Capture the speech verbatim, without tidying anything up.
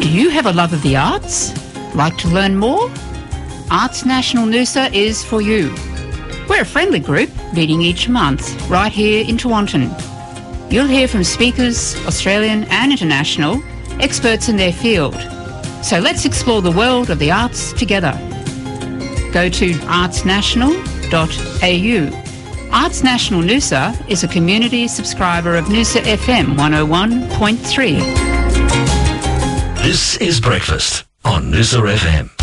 you have a love of the arts? Like to learn more? Arts National Noosa is for you. We're a friendly group meeting each month right here in Tewantin. You'll hear from speakers, Australian and international, experts in their field. So let's explore the world of the arts together. Go to arts national dot a u. Arts National Noosa is a community subscriber of Noosa F M one oh one point three. This is Breakfast on Noosa F M.